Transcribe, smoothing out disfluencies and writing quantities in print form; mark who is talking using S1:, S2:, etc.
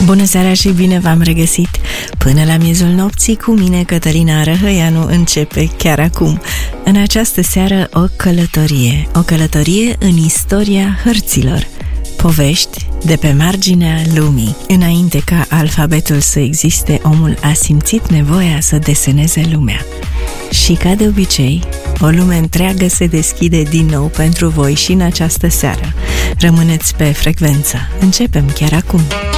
S1: Bună seara și bine v-am regăsit! Până la miezul nopții cu mine, Cătălina Răhăianu, începe chiar acum. În această seară o călătorie în istoria hărților. Povești de pe marginea lumii. Înainte ca alfabetul să existe, omul a simțit nevoia să deseneze lumea. Și ca de obicei, o lume întreagă se deschide din nou pentru voi și în această seară. Rămâneți pe frecvență. Începem chiar acum!